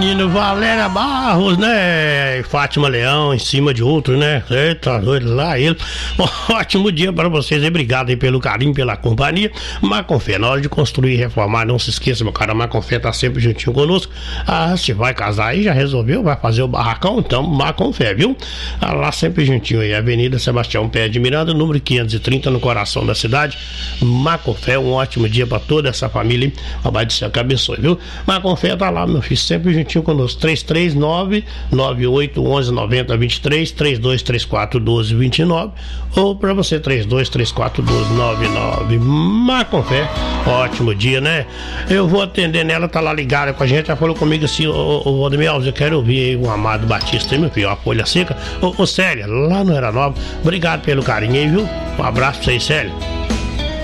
menino, Valéria Barros, né? Fátima Leão em cima de outro, né? Eita, doido lá ele. Ótimo dia para vocês, obrigado aí pelo carinho, pela companhia. Maconfé, na hora de construir e reformar, não se esqueça, meu cara, Maconfé tá sempre juntinho conosco. Ah, se vai casar aí, já resolveu, vai fazer o barracão, então Maconfé, viu? Ah, lá sempre juntinho aí, Avenida Sebastião Pé de Miranda, número 530, no coração da cidade. Maconfé, um ótimo dia para toda essa família, Papai do céu que abençoe, viu? Maconfé tá lá, meu filho, sempre juntinho conosco. 339-9811-9023, 3234-1229, ou pra você 3234-1299. Maconfé, ótimo dia, né? Eu vou atender nela, tá lá ligada com a gente, ela falou comigo assim, ô Valdemir Alves, eu quero ouvir aí o Amado Batista aí, meu filho, a folha seca. Ô Célia, lá no Era Nova, obrigado pelo carinho aí, viu? Um abraço pra vocês, Célia.